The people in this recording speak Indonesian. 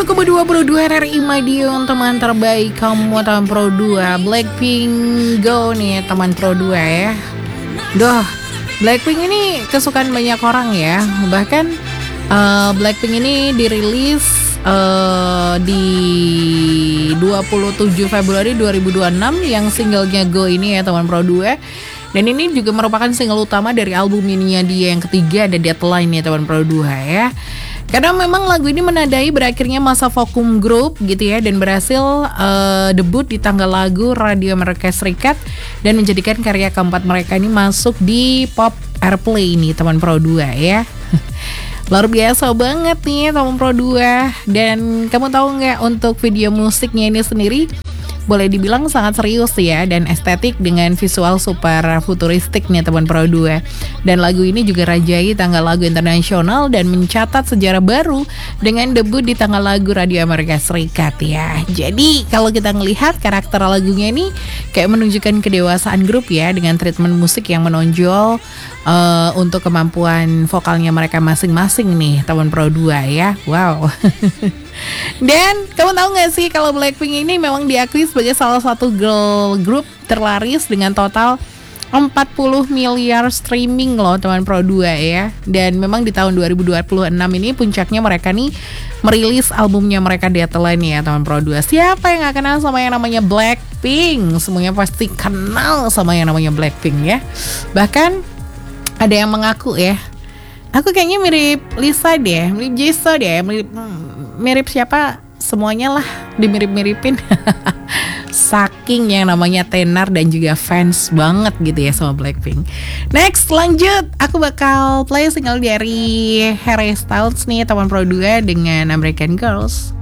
2022 RRI Madiun, teman terbaik kamu teman Pro 2. Blackpink go nih teman Pro 2 ya. Duh, Blackpink ini kesukaan banyak orang ya. Bahkan Blackpink ini dirilis di 27 Februari 2026 yang singlenya Go ini ya teman Pro 2. Dan ini juga merupakan single utama dari album mininya dia yang ketiga, ada Deadline ya teman Pro 2 ya. Karena memang lagu ini menandai berakhirnya masa vakum grup gitu ya, dan berhasil debut di tanggal lagu Radio Amerika Serikat dan menjadikan karya keempat mereka ini masuk di Pop Airplay ini teman Pro 2 ya. Luar biasa banget nih teman Pro 2. Dan kamu tahu nggak, untuk video musiknya ini sendiri boleh dibilang sangat serius ya, dan estetik dengan visual super futuristik nih teman Pro 2. Dan lagu ini juga rajai tanggal lagu internasional dan mencatat sejarah baru dengan debut di tanggal lagu Radio Amerika Serikat ya. Jadi kalau kita ngelihat karakter lagunya ini kayak menunjukkan kedewasaan grup ya, dengan treatment musik yang menonjol untuk kemampuan vokalnya mereka masing-masing nih teman Pro 2 ya. Wow. Dan kamu tahu gak sih kalau Blackpink ini memang diakui sebagai salah satu girl group terlaris dengan total 40 miliar streaming loh teman Pro 2 ya. Dan memang di tahun 2026 ini puncaknya mereka nih merilis albumnya mereka Deadline ya teman Pro 2. Siapa yang gak kenal sama yang namanya Blackpink? Semuanya pasti kenal sama yang namanya Blackpink ya. Bahkan ada yang mengaku ya, aku kayaknya mirip Lisa deh, mirip Jisoo deh, mirip siapa, semuanya lah dimirip-miripin. Saking yang namanya tenar dan juga fans banget gitu ya sama Blackpink. Next, lanjut, aku bakal play single dari Harry Styles nih teman Pro 2 dengan American Girls.